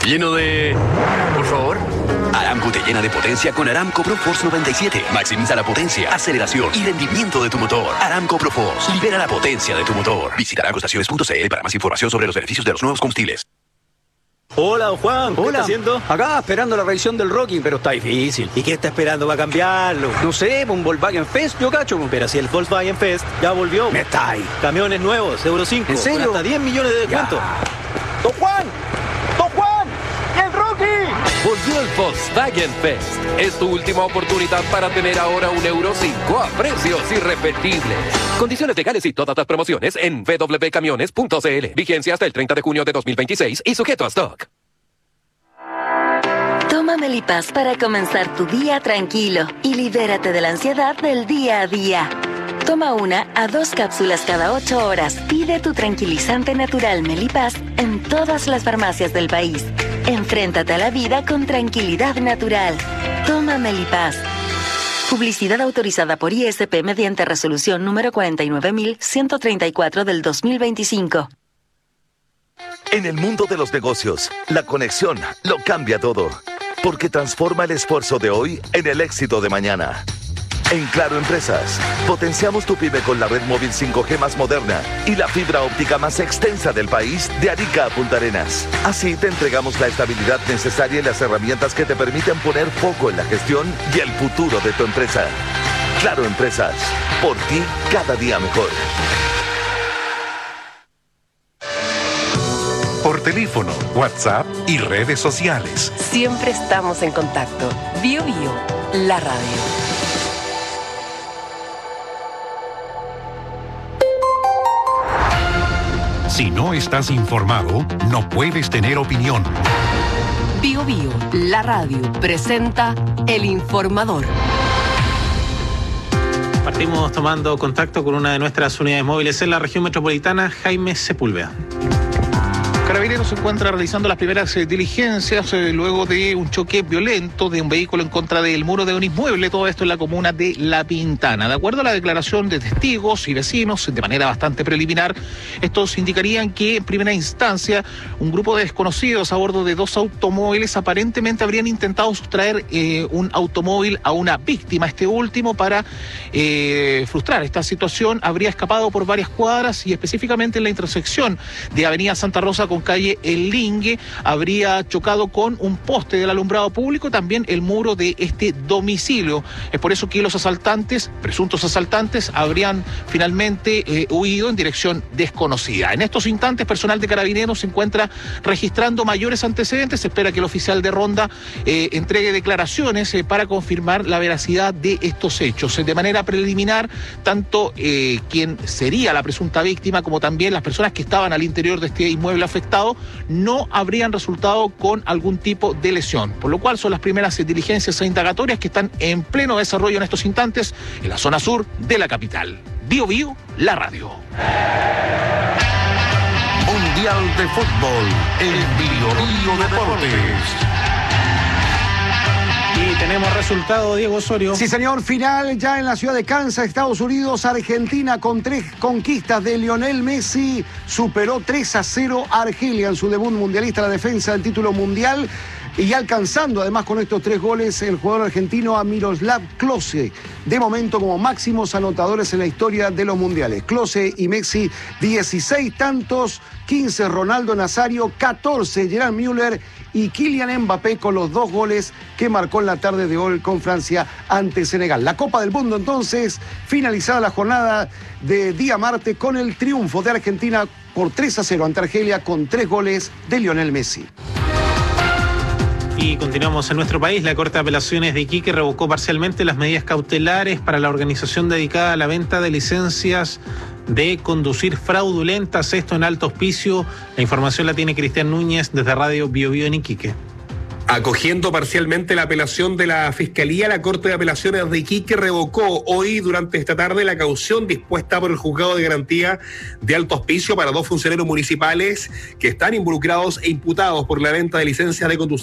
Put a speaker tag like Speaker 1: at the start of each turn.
Speaker 1: lleno de... Por favor.
Speaker 2: Aramco te llena de potencia con Aramco Pro Force 97. Maximiza la potencia, aceleración y rendimiento de tu motor. Aramco Pro Force. Libera la potencia de tu motor. Visita aramcoestaciones.cl para más información sobre los beneficios de los nuevos combustibles.
Speaker 3: Hola, don Juan. ¿Qué
Speaker 4: Hola.
Speaker 3: está haciendo?
Speaker 4: Acá esperando la revisión del Rocky, pero está difícil.
Speaker 3: ¿Y qué está esperando para cambiarlo?
Speaker 4: No sé, un Volkswagen Fest, yo cacho.
Speaker 3: Pero si el Volkswagen Fest ya volvió.
Speaker 4: Me está ahí.
Speaker 3: Camiones nuevos, Euro 5.
Speaker 4: ¿En serio?
Speaker 3: Con hasta 10 millones de descuento.
Speaker 4: ¡Don Juan! ¡Don Juan! ¡El Rocky!
Speaker 5: Volvió el Volkswagen Fest. Es tu última oportunidad para tener ahora un Euro 5 a precios irrepetibles. Condiciones legales y todas las promociones en www.camiones.cl. Vigencia hasta el 30 de junio de 2026 y sujeto a stock.
Speaker 6: Toma Melipaz para comenzar tu día tranquilo y libérate de la ansiedad del día a día. Toma 1 a 2 cápsulas cada 8 horas. Pide tu tranquilizante natural Melipaz en todas las farmacias del país. Enfréntate a la vida con tranquilidad natural. Toma Melipaz. Publicidad autorizada por ISP mediante resolución número 49134 del 2025.
Speaker 7: En el mundo de los negocios, la conexión lo cambia todo, porque transforma el esfuerzo de hoy en el éxito de mañana. En Claro Empresas, potenciamos tu pyme con la red móvil 5G más moderna y la fibra óptica más extensa del país, de Arica a Punta Arenas. Así te entregamos la estabilidad necesaria y las herramientas que te permiten poner foco en la gestión y el futuro de tu empresa. Claro Empresas, por ti cada día mejor.
Speaker 8: Por teléfono, WhatsApp y redes sociales.
Speaker 9: Siempre estamos en contacto. Bio Bio, la radio.
Speaker 8: Si no estás informado, no puedes tener opinión.
Speaker 9: Bio Bio, la radio, presenta El Informador.
Speaker 10: Partimos tomando contacto con una de nuestras unidades móviles en la región metropolitana, Jaime Sepúlveda.
Speaker 11: Carabineros se encuentra realizando las primeras diligencias luego de un choque violento de un vehículo en contra del muro de un inmueble, todo esto en la comuna de La Pintana. De acuerdo a la declaración de testigos y vecinos, de manera bastante preliminar, estos indicarían que en primera instancia un grupo de desconocidos a bordo de 2 automóviles aparentemente habrían intentado sustraer un automóvil a una víctima. Este último, para frustrar esta situación, habría escapado por varias cuadras y específicamente en la intersección de Avenida Santa Rosa con calle El Lingue, habría chocado con un poste del alumbrado público, también el muro de este domicilio. Es por eso que los asaltantes, presuntos asaltantes, habrían finalmente huido en dirección desconocida. En estos instantes, personal de Carabineros se encuentra registrando mayores antecedentes. Se espera que el oficial de ronda entregue declaraciones para confirmar la veracidad de estos hechos. De manera preliminar, tanto quien sería la presunta víctima como también las personas que estaban al interior de este inmueble afectado no habrían resultado con algún tipo de lesión, por lo cual son las primeras diligencias e indagatorias que están en pleno desarrollo en estos instantes en la zona sur de la capital. Bio Bio, la radio.
Speaker 8: Mundial de Fútbol, el Bio Deportes.
Speaker 10: Y tenemos resultado, Diego Osorio.
Speaker 12: Sí, señor, final ya en la ciudad de Kansas, Estados Unidos. Argentina, con 3 conquistas de Lionel Messi, superó 3-0 a Argelia en su debut mundialista, la defensa del título mundial. Y alcanzando además con estos 3 goles el jugador argentino a Miroslav Klose, de momento como máximos anotadores en la historia de los mundiales. Klose y Messi, 16 tantos, 15 Ronaldo Nazario, 14 Gerard Müller y Kylian Mbappé con los 2 goles que marcó en la tarde de hoy con Francia ante Senegal. La Copa del Mundo entonces, finalizada la jornada de día martes con el triunfo de Argentina por 3-0 ante Argelia con 3 goles de Lionel Messi.
Speaker 10: Y continuamos en nuestro país. La Corte de Apelaciones de Iquique revocó parcialmente las medidas cautelares para la organización dedicada a la venta de licencias de conducir fraudulentas, esto en Alto Hospicio. La información la tiene Cristian Núñez desde Radio Bio Bio en Iquique.
Speaker 13: Acogiendo parcialmente la apelación de la Fiscalía, la Corte de Apelaciones de Iquique revocó hoy durante esta tarde la caución dispuesta por el Juzgado de Garantía de Alto Hospicio para 2 funcionarios municipales que están involucrados e imputados por la venta de licencias de conducir